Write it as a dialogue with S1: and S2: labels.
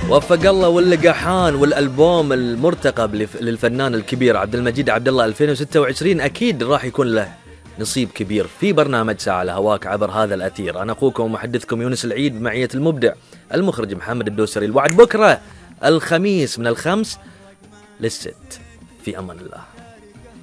S1: وفق الله. واللقاحان والألبوم المرتقب للفنان الكبير عبد المجيد عبد الله 2026 أكيد راح يكون له نصيب كبير في برنامج ساعة على هواك عبر هذا الأثير. أنا أخوكم ومحدثكم يونس العيد بمعية المبدع المخرج محمد الدوسري. الوعد بكرة الخميس من 5 للست. في أمان الله.